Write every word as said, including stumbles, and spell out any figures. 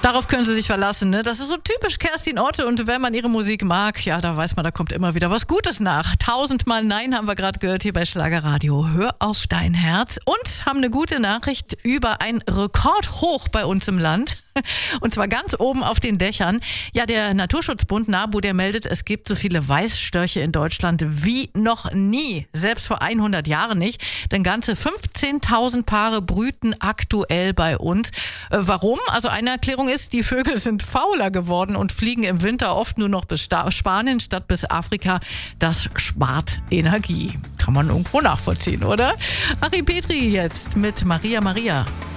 Darauf können Sie sich verlassen, ne? Das ist so typisch Kerstin Otte und wenn man ihre Musik mag, ja, da weiß man, da kommt immer wieder was Gutes nach. Tausendmal Nein haben wir gerade gehört hier bei Schlagerradio. Hör auf dein Herz und haben eine gute Nachricht über ein Rekordhoch bei uns im Land. Und zwar ganz oben auf den Dächern. Ja, der Naturschutzbund NABU, der meldet, es gibt so viele Weißstörche in Deutschland wie noch nie. Selbst vor hundert Jahren nicht. Denn ganze fünfzehntausend Paare brüten aktuell bei uns. Äh, warum? Also eine Erklärung ist, die Vögel sind fauler geworden und fliegen im Winter oft nur noch bis Spanien statt bis Afrika. Das spart Energie. Kann man irgendwo nachvollziehen, oder? Ari Petri jetzt mit Maria Maria.